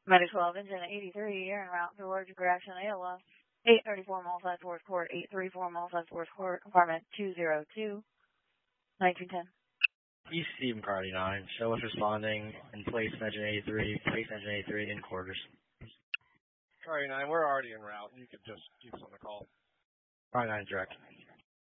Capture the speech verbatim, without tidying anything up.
Medic twelve, engine eighty-three, you're en route towards correction A L F. eight thirty-four Multi Force Court, eight thirty-four Multi Force Court, apartment two oh two, nineteen ten. East Stephen Cardi nine, show us responding in place engine eighty-three, place engine eighty-three in quarters. Cardi nine, we're already en route. You could just keep us on the call. Cardi nine direct.